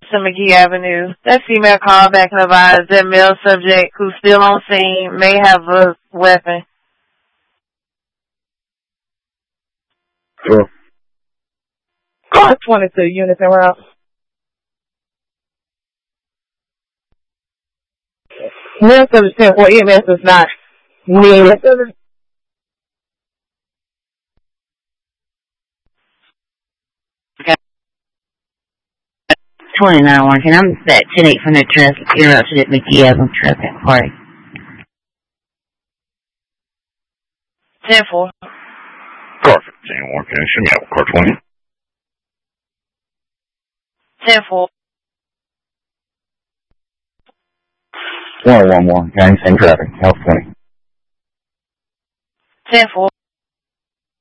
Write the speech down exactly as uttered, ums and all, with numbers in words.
to McGee Avenue. That female called back and advised that male subject, who's still on scene, may have a weapon. Sure. Car twenty-two, units en route. Male subject ten four, E M S is not needed. twenty-nine one, can I'm set ten eight from the traffic, interrupted at McGee Avenue traffic, sorry. ten four. Car fifteen one, can you shoot me out car twenty? ten four. one one one, can you send traffic, health twenty? ten four.